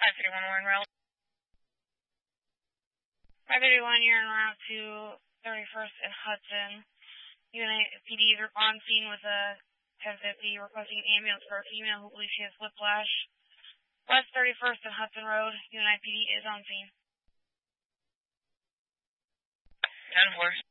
531, we're en route. 531, you're en route to 31st and Hudson. Unit PD is on scene with a 1050 requesting ambulance for a female who believes she has whiplash. West 31st and Hudson Road, UNI PD is on scene. 10-4.